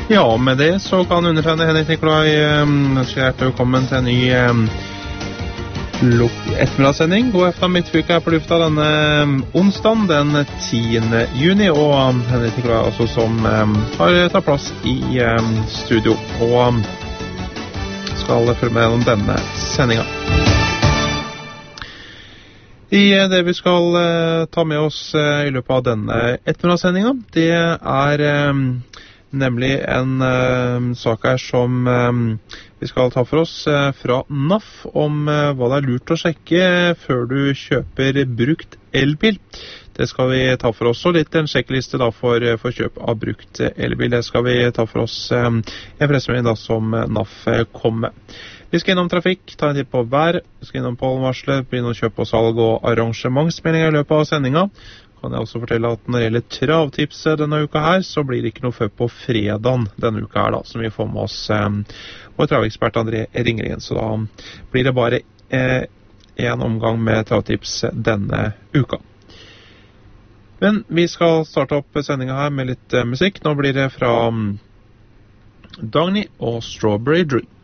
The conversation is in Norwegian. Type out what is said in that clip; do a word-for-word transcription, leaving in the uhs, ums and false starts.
Ja, med det så kan undertegne Henrik Nikolai ønske hjertelig velkommen til en ny um, ettermiddagssending. God eftermiddag, Midtfylke er på lufta denne um, onsdagen den tiende juni, og um, Henrik Nikolai også som um, har tatt plass i um, studio og um, skal følge med gjennom denne sendingen. I det vi skal uh, ta med oss uh, i løpet av denne ettermiddagssendingen, det er um, nemlig en uh, sak her som um, vi skal ta for oss uh, fra N A F om uh, hva det er lurt å sjekke før du kjøper brukt elbil. Det skal vi ta for oss, og litt en sjekkliste da for, for kjøp av brukt elbil. Det skal vi ta for oss um, en pressemelding da som N A F kom med. Vi skal innom trafikk, ta en titt på vær, vi skal innom pollenvarsler, bli noe kjøp og salg og arrangementsmeldinger i løpet av sendingen. Kan jeg også fortelle at når det gjelder travtipset denne uka her, så blir det ikke noe før på fredagen denne uka her da, som vi får med oss eh, vår travekspert André Ringeren. Så da blir det bare eh, en omgang med travtips denne uka. Men vi skal starte opp sendingen her med litt eh, musikk. Nå blir det fra um, Dagny og Strawberry Dream.